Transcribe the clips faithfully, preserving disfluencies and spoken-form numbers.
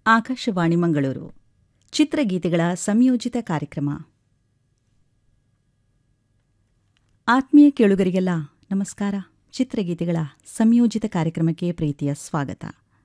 ಆಕಾಶವಾಣಿ ಮಂಗಳೂರು ಚಿತ್ರಗೀತೆಗಳ ಸಂಯೋಜಿತ ಕಾರ್ಯಕ್ರಮ. ಆತ್ಮೀಯ ಕೇಳುಗರಿಗೆಲ್ಲ ನಮಸ್ಕಾರ. ಚಿತ್ರಗೀತೆಗಳ ಸಂಯೋಜಿತ ಕಾರ್ಯಕ್ರಮಕ್ಕೆ ಪ್ರೀತಿಯ ಸ್ವಾಗತ.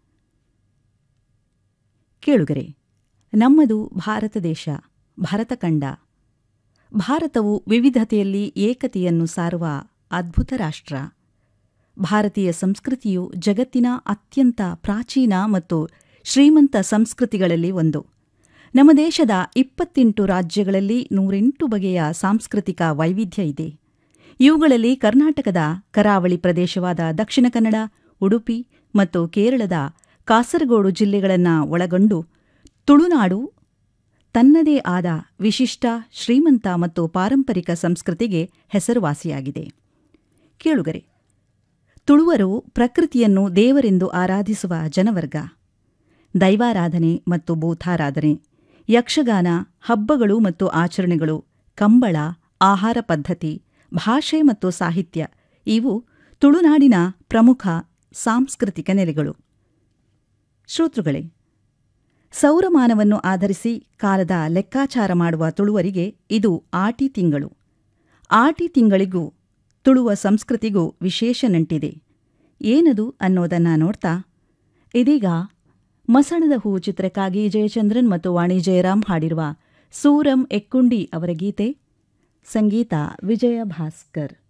ಕೇಳುಗರೆ, ನಮ್ಮದು ಭಾರತ ದೇಶ, ಭರತಖಂಡ. ಭಾರತವು ವಿವಿಧತೆಯಲ್ಲಿ ಏಕತೆಯನ್ನು ಸಾರುವ ಅದ್ಭುತ ರಾಷ್ಟ್ರ. ಭಾರತೀಯ ಸಂಸ್ಕೃತಿಯು ಜಗತ್ತಿನ ಅತ್ಯಂತ ಪ್ರಾಚೀನ ಮತ್ತು ಶ್ರೀಮಂತ ಸಂಸ್ಕೃತಿಗಳಲ್ಲಿ ಒಂದು. ನಮ್ಮ ದೇಶದ ಇಪ್ಪತ್ತೆಂಟು ರಾಜ್ಯಗಳಲ್ಲಿ ನೂರೆಂಟು ಬಗೆಯ ಸಾಂಸ್ಕೃತಿಕ ವೈವಿಧ್ಯ ಇದೆ. ಇವುಗಳಲ್ಲಿ ಕರ್ನಾಟಕದ ಕರಾವಳಿ ಪ್ರದೇಶವಾದ ದಕ್ಷಿಣ ಕನ್ನಡ, ಉಡುಪಿ ಮತ್ತು ಕೇರಳದ ಕಾಸರಗೋಡು ಜಿಲ್ಲೆಗಳನ್ನು ಒಳಗೊಂಡು ತುಳುನಾಡು ತನ್ನದೇ ಆದ ವಿಶಿಷ್ಟ, ಶ್ರೀಮಂತ ಮತ್ತು ಪಾರಂಪರಿಕ ಸಂಸ್ಕೃತಿಗೆ ಹೆಸರುವಾಸಿಯಾಗಿದೆ. ಕೇಳುಗರೆ, ತುಳುವರು ಪ್ರಕೃತಿಯನ್ನು ದೇವರೆಂದು ಆರಾಧಿಸುವ ಜನವರ್ಗ. ದೈವಾರಾಧನೆ ಮತ್ತು ಭೂತಾರಾಧನೆ, ಯಕ್ಷಗಾನ, ಹಬ್ಬಗಳು ಮತ್ತು ಆಚರಣೆಗಳು, ಕಂಬಳ, ಆಹಾರ ಪದ್ಧತಿ, ಭಾಷೆ ಮತ್ತು ಸಾಹಿತ್ಯ ಇವು ತುಳುನಾಡಿನ ಪ್ರಮುಖ ಸಾಂಸ್ಕೃತಿಕ ನೆಲೆಗಳು. ಶ್ರೋತೃಗಳೇ, ಸೌರಮಾನವನ್ನು ಆಧರಿಸಿ ಕಾಲದ ಲೆಕ್ಕಾಚಾರ ಮಾಡುವ ತುಳುವರಿಗೆ ಇದು ಆಟಿ ತಿಂಗಳು. ಆಟಿ ತಿಂಗಳಿಗೂ ತುಳುವ ಸಂಸ್ಕೃತಿಗೂ ವಿಶೇಷ ನಂಟಿದೆ. ಏನದು ಅನ್ನೋದನ್ನು ನೋಡ್ತಾ ಇದೀಗ ಮಸಣದ ಹೂ ಚಿತ್ರಕ್ಕಾಗಿ ಜಯಚಂದ್ರನ್ ಮತ್ತು ವಾಣಿ ಜಯರಾಮ್ ಹಾಡಿರುವ ಸೂರಂ ಎಕ್ಕುಂಡಿ ಅವರ ಗೀತೆ, ಸಂಗೀತ ವಿಜಯ ಭಾಸ್ಕರ್.